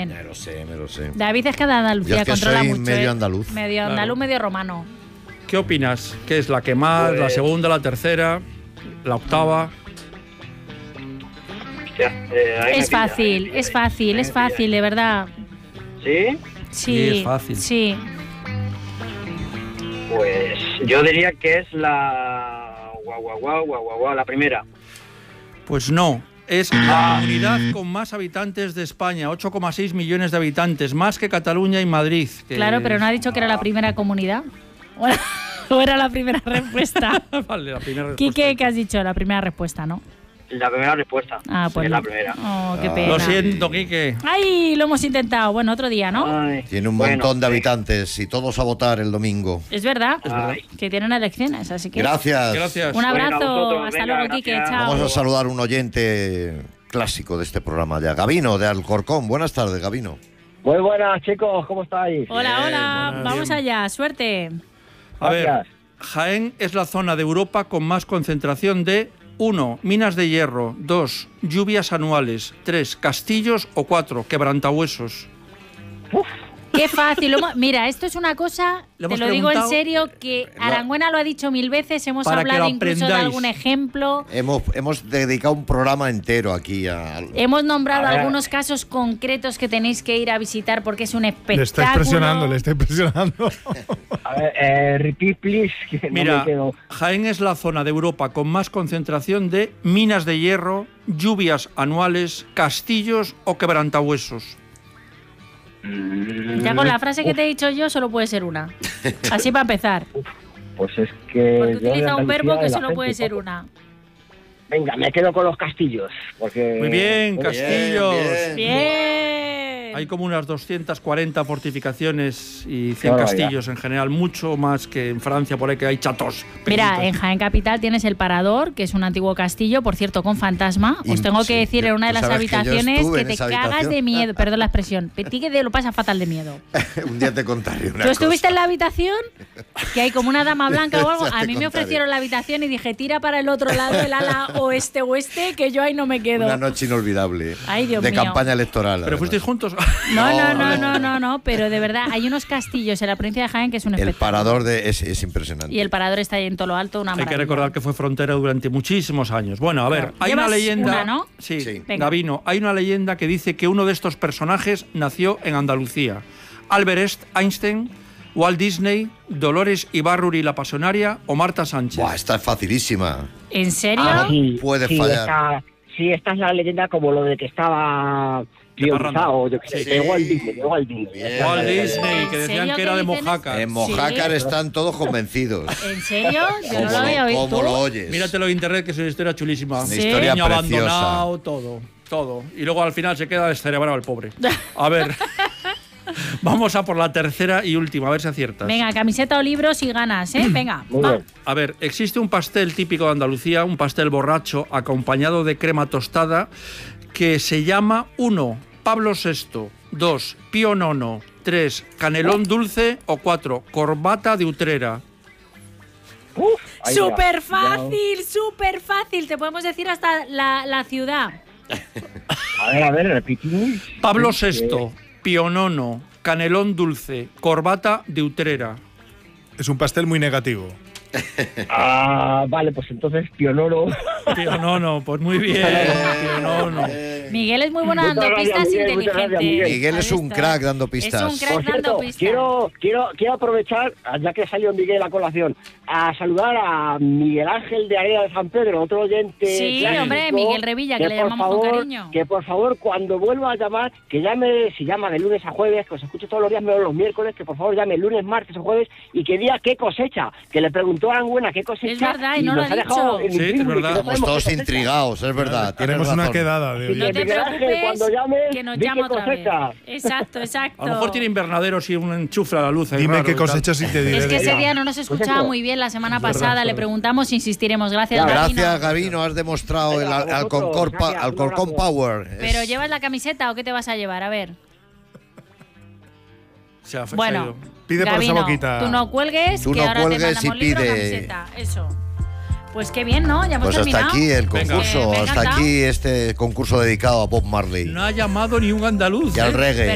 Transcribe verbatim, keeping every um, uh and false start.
también. Me lo sé, me lo sé. David es que de Andalucía Yo es que controla soy mucho. medio ¿eh? andaluz. Medio Claro. andaluz, medio romano. ¿Qué opinas? ¿Qué es la que más, Pues- la segunda, la tercera, la octava? Hostia, eh, ahí me Es pilla, fácil, ahí me pilla, es ahí fácil, me es pilla. fácil, de verdad. ¿Sí? Sí, es fácil. Sí. Pues yo diría que es la... Guau, guau, guau, guau, guau, guau, la primera. Pues no. Es la comunidad con más habitantes de España, ocho coma seis millones de habitantes, más que Cataluña y Madrid. que Claro, pero no ha dicho que era la primera comunidad. ¿O era, o era la primera respuesta? Vale, la primera respuesta. Quique, ¿qué has dicho? La primera respuesta, ¿no? La primera respuesta. Ah, pues es no. la primera. Oh, qué Ah. pena. Lo siento, Quique. Ay, lo hemos intentado. Bueno, otro día, ¿no? Ay, Tiene un bueno, montón de sí. habitantes y todos a votar el domingo. Es verdad, Ay. que tienen elecciones, así que... Gracias. Gracias. Un abrazo. Bueno, a vosotros, Hasta venga, luego, Quique. gracias. Chao. Vamos a saludar a un oyente clásico de este programa ya. Gabino, de Alcorcón. Buenas tardes, Gabino. Muy buenas, chicos, ¿cómo estáis? Hola, hola. buenas, Vamos bien. allá. Suerte. A ver, Gracias. Jaén es la zona de Europa con más concentración de uno. Minas de hierro. dos. Lluvias anuales. tres. Castillos o cuatro. Quebrantahuesos. Qué fácil. lo hemos- Mira, esto es una cosa, Le te hemos lo digo en preguntado- serio, que Arangüena lo ha dicho mil veces, hemos Para que hablado lo incluso de aprendáis. algún ejemplo. Hemos, hemos dedicado un programa entero aquí a... Hemos nombrado A ver. algunos casos concretos que tenéis que ir a visitar porque es un espectáculo. Le está impresionando, le está impresionando. A ver, eh, repeat please, que no Mira, me quedo. Jaén es la zona de Europa con más concentración de minas de hierro, lluvias anuales, castillos o quebrantahuesos. Ya con la frase que te he dicho yo solo puede ser una. Así para empezar. Pues es que... Porque yo de utiliza un Andalucía, verbo que de la solo gente puede ser poco. una. Venga, me quedo con los castillos. Porque... Muy bien, Bueno, castillos. bien. Bien. Hay como unas doscientas cuarenta fortificaciones y cien Qué castillos en general, mucho más que en Francia, por ahí que hay chatos. Mira, pequeñitos. en Jaén Capital tienes el Parador, que es un antiguo castillo, por cierto, con fantasma. Os Y- tengo sí, que decir yo- en una de tú las sabes que yo habitaciones estuve que en te esa cagas habitación. de miedo. Perdón la expresión. Ti que lo pasa fatal de miedo. Un día te contaré una ¿Tú estuviste cosa. en la habitación? Que hay como una dama blanca o algo. Ya te A mí me contaré. ofrecieron la habitación y dije, tira para el otro lado, el ala oeste-oeste, que yo ahí no me quedo. Una noche inolvidable. Ay, Dios de mío. campaña electoral. ¿Pero además. fuisteis juntos? No, no, No, no, no, no, no, pero de verdad, hay unos castillos en la provincia de Jaén que es un El espectáculo. parador de, es, es impresionante. Y el Parador está ahí en todo lo alto, una Hay que maravilla. recordar que fue frontera durante muchísimos años. Bueno, a ver, Claro. hay una Llevas leyenda. una, ¿no? Sí, Sí. Venga. Gabino, hay una leyenda que dice que uno de estos personajes nació en Andalucía. Albert Einstein, Walt Disney, Dolores Ibarruri la Pasionaria o Marta Sánchez. Buah, esta es facilísima. ¿En serio? Ah, sí, Puede sí, fallar. Esta, sí, esta es la leyenda como lo de que estaba priorizado, yo que sé, Sí. de Walt Disney, de Walt Disney. Bien. Esta es Walt la leyenda. Disney, ¿En que decían serio que era que de dicen Mojácar. En Mojácar Sí. están todos convencidos. ¿En serio? Yo no Como lo había lo, visto. como lo oyes. Míratelo en internet, que es una historia chulísima. Una Sí. historia Niño preciosa. abandonado, todo, todo. Y luego al final se queda descerebrado el pobre. A ver, vamos a por la tercera y última, a ver si aciertas. Venga, camiseta o libros y ganas, ¿eh? Venga, Muy va. bien. A ver, existe un pastel típico de Andalucía, un pastel borracho acompañado de crema tostada que se llama uno, Pablo sexto, dos, Pío nono, tres, canelón dulce o cuatro, corbata de Utrera. Uf, ahí va. Súper fácil, súper fácil. Te podemos decir hasta la, la ciudad. A ver, a ver, repetimos. Pablo Sí, sexto, Pío nono, canelón dulce, corbata de Utrera. Es un pastel muy negativo. Ah, vale, pues entonces Pionoro. Pío nono, pues muy bien, Pío nono. Miguel es muy bueno Muchas dando gracias, pistas Miguel, muchas inteligentes. gracias, Miguel. Miguel es un ¿Has visto? crack dando pistas. Es un crack Por dando cierto, pistas. quiero, quiero, quiero aprovechar, ya que salió Miguel a colación, a saludar a Miguel Ángel de Arena de San Pedro, otro oyente. Sí, clásico, hombre, Miguel Revilla, que le por llamamos con favor, cariño. Que por favor, cuando vuelva a llamar, que llame, si llama de lunes a jueves, que os escuche todos los días, menos los miércoles, que por favor llame lunes, martes o jueves y que diga qué cosecha. Que le preguntó a Arangüena qué cosecha. Es verdad, y no lo nos ha dejado dicho. en Sí, es intrigo y que verdad. no Estamos sabemos todos qué cosecha. intrigados, es verdad. tienes Tenemos una razón. quedada de Sí, hoy. No te Miguel Ángel, preocupes, cuando llames, que nos di llama qué otra vez. cosecha. Exacto, exacto. A lo mejor tiene invernaderos y un enchufe a la luz. ahí Dime raro qué y tal. cosechas y te diré. Es que de ese ella. día no nos escuchaba Pues eso. muy bien la semana Es verdad, pasada, es le verdad. preguntamos, insistiremos. Gracias, Claro. Gabino. Gracias, Gabino. Has demostrado Venga, el a al- vosotros, Alcorcón pa- gracias, un Alcorcón abrazo. Power. ¿Pero Es- llevas la camiseta o qué te vas a llevar? A ver. Se ha- se ha Bueno, ido. Pide por Gabino, esa boquita. tú no cuelgues, Tú que no ahora cuelgues te y mandamos libro, pide. camiseta. Eso. Pues qué bien, ¿no? Ya hemos Pues hasta terminado. aquí el Venga. concurso, Eh, me ha hasta encantado. aquí este concurso dedicado a Bob Marley No ha llamado ni un andaluz. y al ¿eh? reggae.